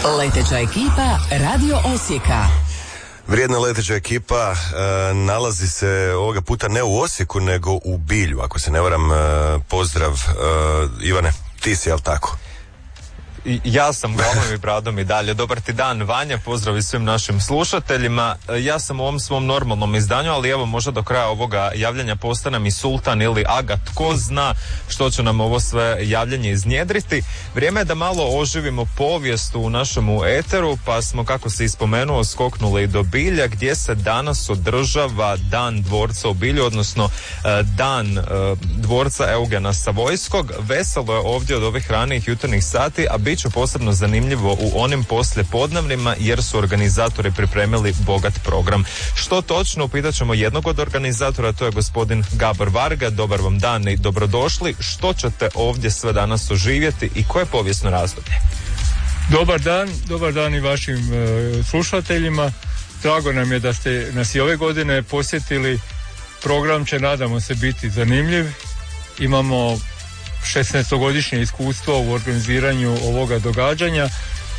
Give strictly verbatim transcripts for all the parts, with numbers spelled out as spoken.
Leteća ekipa Radio Osijeka. Vrijedna leteća ekipa e, nalazi se ovoga puta ne u Osijeku nego u Bilju, ako se ne varam. e, pozdrav e, Ivane, ti si, jel tako? Ja sam glavom i bradom i dalje. Dobar ti dan, Vanja, pozdrav i svim našim slušateljima. Ja sam u ovom svom normalnom izdanju, ali evo možda do kraja ovoga javljanja postanem i sultan ili aga, tko zna što će nam ovo sve javljanje iznjedriti. Vrijeme je da malo oživimo povijest u našemu eteru, pa smo, kako se ispomenuo, skoknuli do Bilja, gdje se danas održava Dan dvorca u Bilju, odnosno Dan dvorca Eugena Savojskog. Veselo je ovdje od ovih ranijih jutarnjih sati, a bit će posebno zanimljivo u onim poslijepodnevnima jer su organizatori pripremili bogat program. Što točno, upitat ćemo jednog od organizatora, to je gospodin Gabor Varga. Dobar vam dan i dobrodošli. Što ćete ovdje sve danas oživjeti i koje povijesno razdoblje? Dobar dan, dobar dan i vašim e, slušateljima. Drago nam je da ste nas i ove godine posjetili. Program će, nadamo se, biti zanimljiv. Imamo šesnaestogodišnje iskustvo u organiziranju ovoga događanja.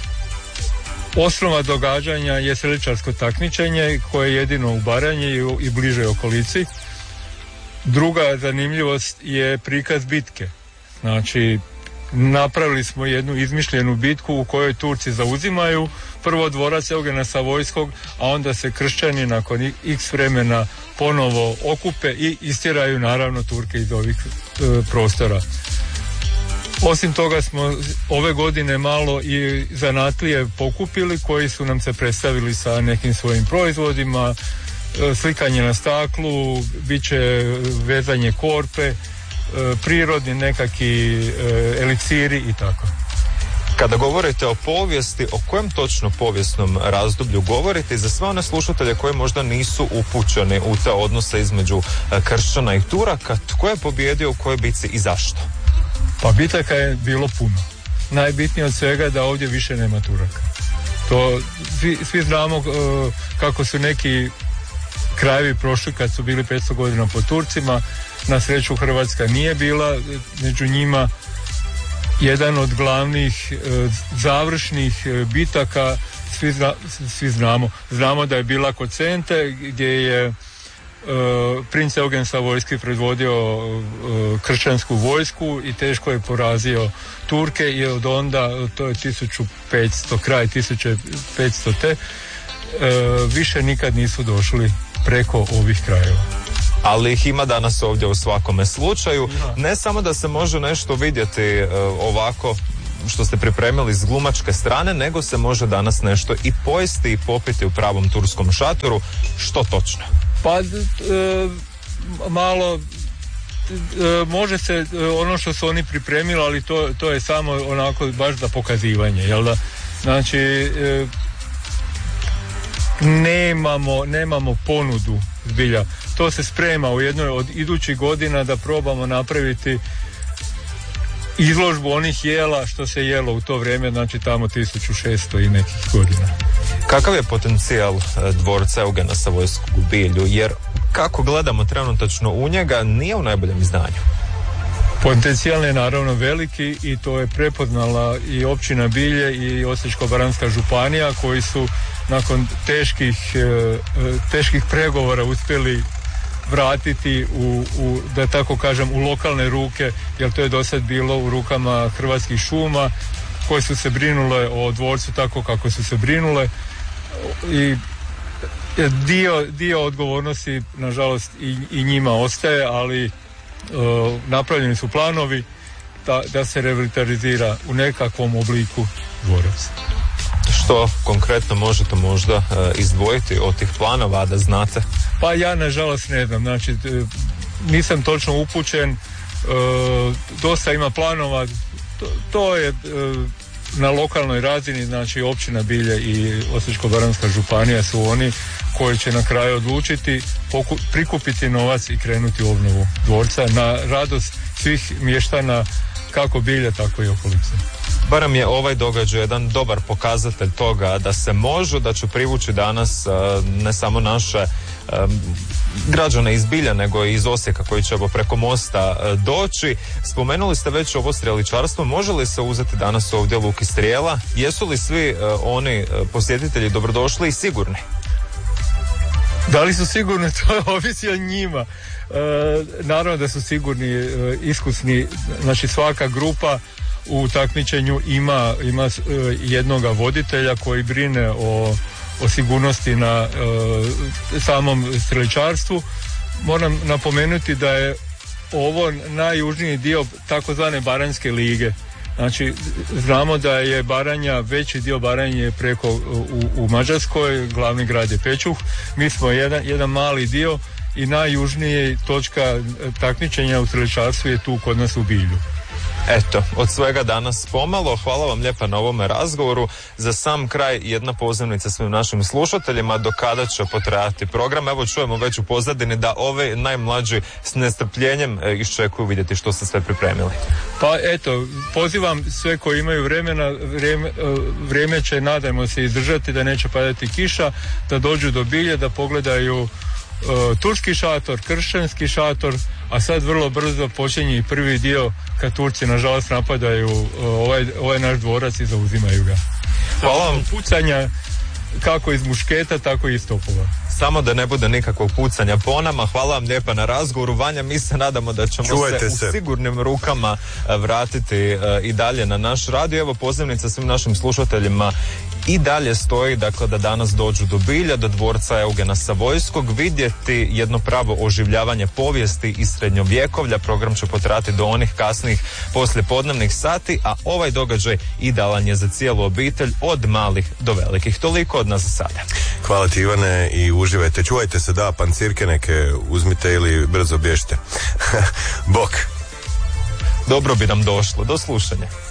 Osnova događanja je streličarsko takmičenje koje je jedino u Baranji i bližoj okolici. Druga zanimljivost je prikaz bitke. Znači, napravili smo jednu izmišljenu bitku u kojoj Turci zauzimaju prvo dvorac Eugena Savojskog, a onda se kršćani nakon x vremena ponovo okupe i istjeraju naravno Turke iz ovih e, prostora. Osim toga smo ove godine malo i zanatlije pokupili koji su nam se predstavili sa nekim svojim proizvodima, e, slikanje na staklu, bit će vezanje korpe, prirodni nekakvi e, eliksiri i tako. Kada govorite o povijesti, o kojem točno povijesnom razdoblju govorite, za sve one slušatelje koji možda nisu upućeni u te odnose između kršćana i Turaka, tko je pobjedio u kojoj bitci i zašto? Pa bitaka je bilo puno. Najbitnije od svega je da ovdje više nema Turaka. To svi, svi znamo uh, kako su neki krajevi prošli kad su bili petsto godina pod Turcima. Na sreću Hrvatska nije bila među njima. Jedan od glavnih e, završnih e, bitaka svi, zna, svi znamo. Znamo da je bila kod Sente gdje je e, princ Eugen Savojski predvodio e, kršćansku vojsku i teško je porazio Turke i od onda, to je tisuću petsto, kraj tisuću petsto te, e, više nikad nisu došli preko ovih krajeva. Ali ih ima danas ovdje u svakome slučaju. Ne samo da se može nešto vidjeti e, ovako što ste pripremili s glumačke strane, nego se može danas nešto i pojesti i popiti u pravom turskom šatoru. Što točno? Pa e, malo e, može se e, ono što su oni pripremili, ali to, to je samo onako baš za pokazivanje, jel da? Znači e, nemamo, nemamo ponudu zbilja. To se sprema u jednoj od idućih godina da probamo napraviti izložbu onih jela što se jelo u to vrijeme, znači tamo tisuću šesto i nekih godina. Kakav je potencijal dvorca Eugena Savojskog u Bilju? Jer kako gledamo trenutačno u njega, nije u najboljem izdanju. Potencijal je naravno veliki i to je prepoznala i općina Bilje i Osječko-baranjska županija koji su nakon teških, teških pregovora uspjeli vratiti u, u, da tako kažem, u lokalne ruke, jer to je dosad bilo u rukama Hrvatskih šuma koje su se brinule o dvorcu tako kako su se brinule i dio, dio odgovornosti nažalost i, i njima ostaje, ali uh, napravljeni su planovi da, da se revitalizira u nekakvom obliku dvorac. Što konkretno možete možda uh, izdvojiti od tih planova, da znate? Pa ja nažalost ne znam, znači nisam točno upućen, e, dosta ima planova, to, to je e, na lokalnoj razini, znači općina Bilje i Osječko-baranjska županija su oni koji će na kraju odlučiti, poku, prikupiti novac i krenuti u obnovu dvorca na radost svih mještana kako Bilja, tako i okolice. Barem je ovaj događaj jedan dobar pokazatelj toga da se može, da će privući danas uh, ne samo naše um, građana iz Bilja nego i iz Osijeka koji će evo preko mosta e, doći. Spomenuli ste već ovo streličarstvo, može li se uzeti danas ovdje luk i strijela? Jesu li svi e, oni e, posjetitelji dobrodošli i sigurni? Da li su sigurni, to ovisi o njima. E, naravno da su sigurni, e, iskusni, znači svaka grupa u takmičenju ima, ima e, jednoga voditelja koji brine o, o sigurnosti na e, samom streličarstvu. Moram napomenuti da je ovo najjužniji dio takozvane Baranjske lige. Znači, znamo da je Baranja, veći dio Baranje je preko u, u Mađarskoj, glavni grad je Pečuh. Mi smo jedan, jedan mali dio i najjužnija točka takmičenja u streličarstvu je tu kod nas u Bilju. Eto, od svega danas pomalo. Hvala vam lijepa na ovome razgovoru. Za sam kraj jedna pozivnica svim našim slušateljima do kada će potrajati program. Evo čujemo već u pozadini da ove najmlađi s nestrpljenjem iščekuju vidjeti što ste sve pripremili. Pa eto, pozivam sve koji imaju vremena, vrijeme, vrijeme će, nadajmo se, izdržati, da neće padati kiša, da dođu do Bilje, da pogledaju Uh, turski šator, kršćanski šator, a sad vrlo brzo počinje i prvi dio kad Turci nažalost napadaju uh, ovaj, ovaj naš dvorac i zauzimaju ga. Hvala vam. Pucanja kako iz mušketa, tako i iz topova. Samo da ne bude nikakvog pucanja po nama. Hvala vam lijepa na razgovoru. Vanja, mi se nadamo da ćemo se, se u sigurnim rukama vratiti uh, i dalje na naš radio. Evo pozivnica svim našim slušateljima i dalje stoji, dakle, da danas dođu do Bilja, do dvorca Eugena Savojskog, vidjeti jedno pravo oživljavanje povijesti i srednjovjekovlja. Program će potrajati do onih kasnih poslijepodnevnih sati, a ovaj događaj idealan je za cijelu obitelj od malih do velikih. Toliko od nas za sada. Hvala ti, Ivane, i uživajte. Čuvajte se, da, pancirke neke uzmite ili brzo bježite. Bok. Dobro bi nam došlo. Do slušanja.